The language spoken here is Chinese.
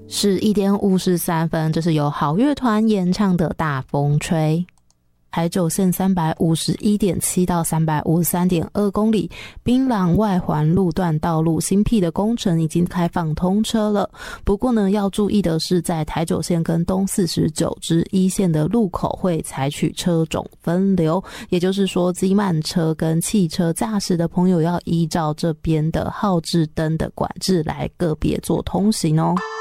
11点53分，这是由好乐团演唱的大风吹。台九线 351.7 到 353.2 公里槟榔外环路段道路新辟的工程已经开放通车了，不过呢，要注意的是在台九线跟东49支1线的路口会采取车种分流，也就是说机慢车跟汽车驾驶的朋友要依照这边的号志灯的管制来个别做通行哦。